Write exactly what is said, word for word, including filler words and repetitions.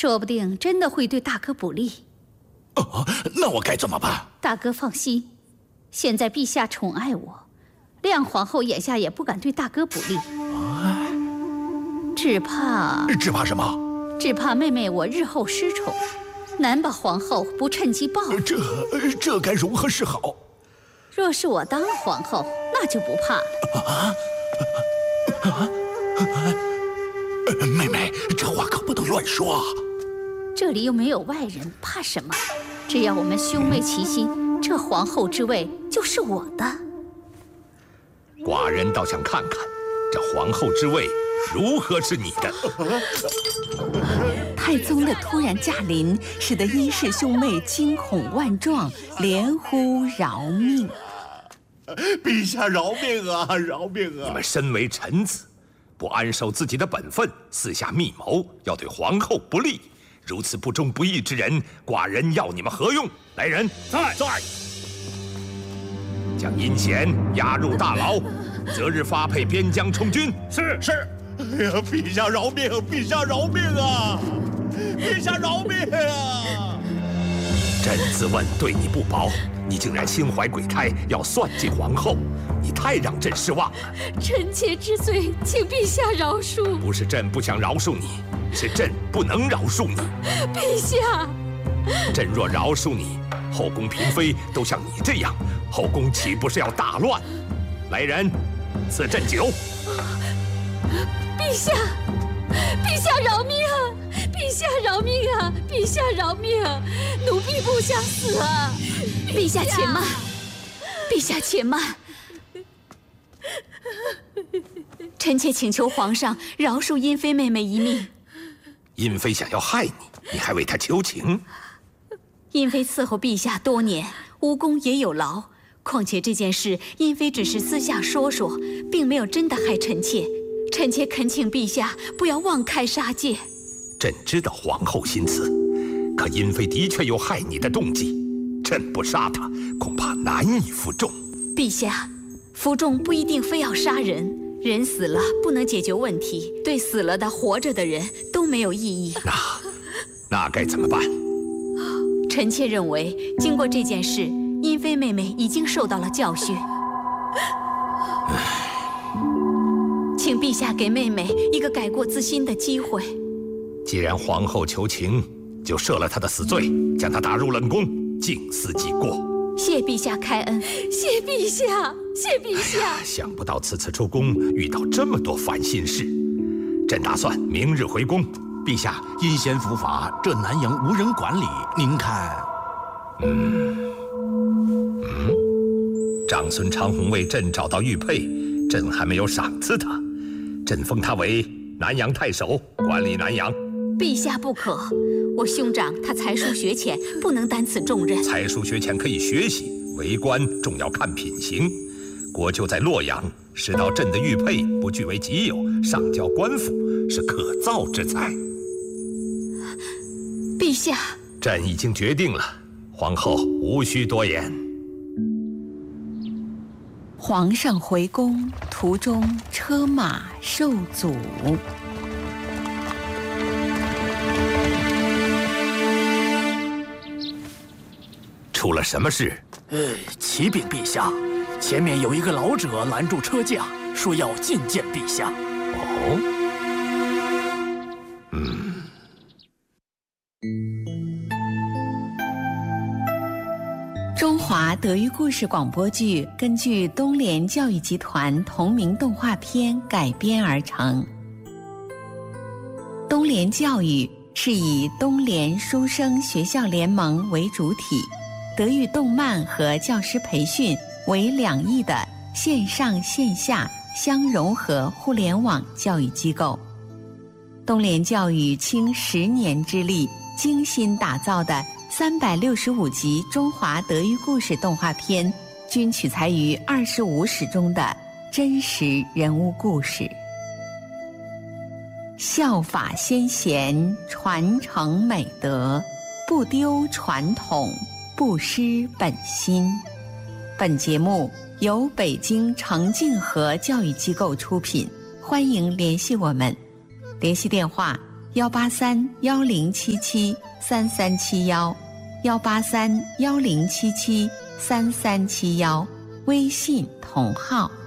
说不定真的会对大哥不利。 哦，那我该怎么办？ 大哥放心，现在陛下宠爱我，亮皇后眼下也不敢对大哥不利。啊、只怕…… 只怕什么？ 只怕妹妹我日后失宠，难把皇后不趁机报复。 这这该如何是好？ 若是我当了皇后，那就不怕了。 啊啊啊！妹妹，这话可不能乱说啊！ 这里又没有外人，怕什么？只要我们兄妹齐心，这皇后之位就是我的。 寡人倒想看看，这皇后之位如何是你的。 太宗的突然驾临，使得殷氏兄妹惊恐万状，连呼饶命。 陛下饶命啊！饶命啊！ 你们身为臣子，不安守自己的本分，私下密谋，要对皇后不利，如此不忠不义之人，寡人要你们何用？来人，在在，将殷贤押入大牢，择日发配边疆充军。 是是。哎呀，陛下饶命！陛下饶命啊！陛下饶命啊！ 朕自问对你不薄，你竟然心怀鬼胎，要算计皇后，你太让朕失望了。 臣妾知罪，请陛下饶恕。 不是朕不想饶恕你，是朕不能饶恕你。 陛下， 朕若饶恕你，后宫嫔妃都像你这样，后宫岂不是要大乱？来人，赐朕酒。 陛下，陛下饶命啊！陛下饶命啊！陛下饶命啊！奴婢不想死啊！陛下且慢，陛下且慢。臣妾请求皇上饶恕殷妃妹妹一命。 殷妃想要害你，你还为她求情？ 殷妃伺候陛下多年，无功也有劳。况且这件事，殷妃只是私下说说，并没有真的害臣妾。臣妾恳请陛下不要妄开杀戒。 朕知道皇后心思，可殷妃的确有害你的动机，朕不杀她，恐怕难以服众。 陛下，服众不一定非要杀人，人死了不能解决问题，对死了的、活着的人都没有意义。 那，那该怎么办？ 臣妾认为，经过这件事，殷妃妹妹已经受到了教训。请陛下给妹妹一个改过自新的机会。 既然皇后求情，就赦了她的死罪，将她打入冷宫，静思己过。 谢陛下开恩，谢陛下，谢陛下。 哎、想不到此次出宫遇到这么多烦心事，朕打算明日回宫。 陛下，殷贤伏法，这南阳无人管理，您看？ 嗯嗯，长孙长虹为朕找到玉佩，朕还没有赏赐他。朕封他为南阳太守，管理南阳。 陛下不可，我兄长他才疏学浅，不能担此重任。 才疏学浅可以学习，为官重要看品行。国舅在洛阳拾到朕的玉佩，不据为己有，上交官府，是可造之才。 陛下， 朕已经决定了，皇后无需多言。 皇上回宫途中，车马受阻。 出了什么事？ 呃，启禀陛下，前面有一个老者拦住车驾，说要觐见陛下。 哦，嗯。 中华德育故事广播剧根据东联教育集团同名动画片改编而成。东联教育是以东联书生学校联盟为主体，德育动漫和教师培训为两翼的线上线下相融合互联网教育机构。东联教育倾十年之力精心打造的三百六十五集中华德育故事动画片，均取材于二十五史中的真实人物故事。效法先贤，传承美德，不丢传统，不失本心。本节目由北京程敬和教育机构出品，欢迎联系我们，联系电话幺八三幺零七七三三七幺，幺八三幺零七七三三七幺，微信同号。